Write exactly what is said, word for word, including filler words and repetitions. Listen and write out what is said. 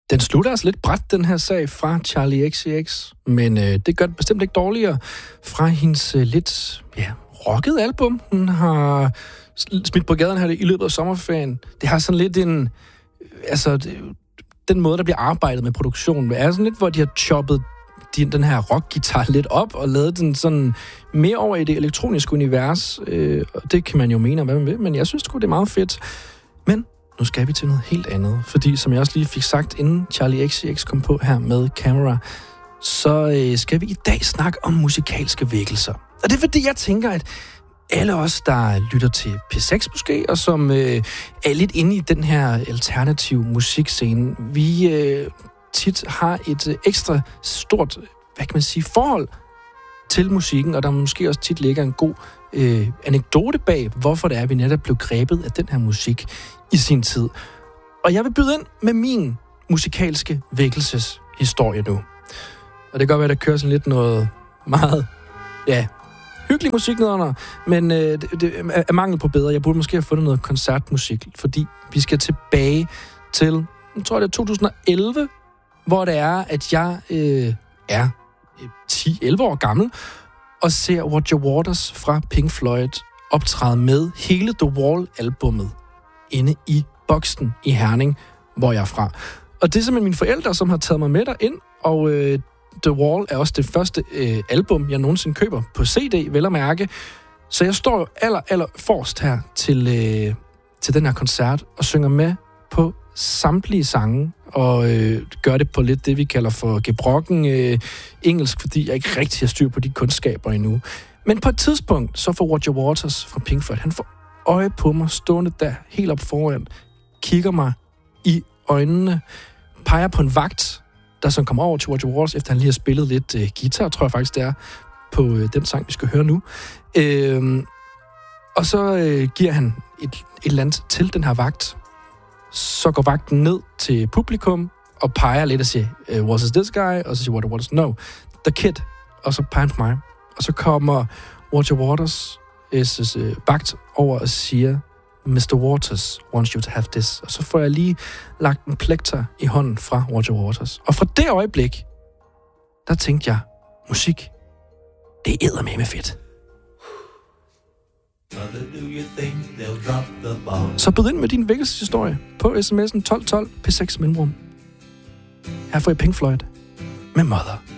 Den slutter altså lidt bræt, den her sag fra Charli X C X, men øh, det gør det bestemt ikke dårligere fra hendes øh, lidt ja, rockede album. Hun har smidt på gaden her i løbet af sommerferien. Det har sådan lidt en... Altså, det, den måde, der bliver arbejdet med produktionen, er sådan lidt, hvor de har choppet de, den her rockgitar lidt op og lavet den sådan mere over i det elektroniske univers. Øh, og det kan man jo mene, hvad man vil, men jeg synes sgu, det er meget fedt. Men nu skal vi til noget helt andet, fordi som jeg også lige fik sagt, inden Charli X C X kom på her med Camera, så øh, skal vi i dag snakke om musikalske vækkelser. Og det er fordi, jeg tænker, at alle os, der lytter til P seks måske, og som øh, er lidt inde i den her alternative musikscene, vi øh, tit har et øh, ekstra stort, hvad kan man sige, forhold til musikken, og der måske også tit ligger en god øh, anekdote bag, hvorfor det er, at vi netop blev grebet af den her musik i sin tid. Og jeg vil byde ind med min musikalske vækkelseshistorie nu. Og det kan godt være, at der kører sådan lidt noget meget, ja, hyggelig musik nedenunder, men øh, det, det er mangel på bedre. Jeg burde måske have fundet noget koncertmusik, fordi vi skal tilbage til, jeg tror det er to tusind og elleve, hvor det er, at jeg øh, er ti elleve år gammel, og ser Roger Waters fra Pink Floyd optræde med hele The Wall-albummet inde i Boksen i Herning, hvor jeg er fra. Og det er simpelthen mine forældre, som har taget mig med derind, og øh, The Wall er også det første øh, album, jeg nogensinde køber på C D, vel at mærke. Så jeg står jo aller, aller forrest her til, øh, til den her koncert og synger med på samtlige sange, og øh, gør det på lidt det, vi kalder for gebrokken øh, engelsk, fordi jeg ikke rigtig har styr på de kundskaber endnu. Men på et tidspunkt, så får Roger Waters fra Pink Floyd, han får øje på mig, stående der helt op foran, kigger mig i øjnene, peger på en vagt, der så kommer over til Roger Waters, efter han lige har spillet lidt øh, guitar, tror jeg faktisk det er, på øh, den sang, vi skal høre nu. Øh, og så øh, giver han et, et eller andet til den her vagt. Så går vagten ned til publikum og peger lidt og siger, what is this guy? Og så siger Roger Waters, no, the kid. Og så peger han på mig. Og så kommer Roger Waters øh, vagt over og siger, mister Waters wants you to have this. Og så får jeg lige lagt en plekter i hånden fra Roger Waters. Og fra det øjeblik, der tænkte jeg, musik, det er eddermame fedt. Så byd ind med din vækkelseshistorie på sms'en tolv tolv P seks Mellemrum. Her får I Pink Floyd med Mother.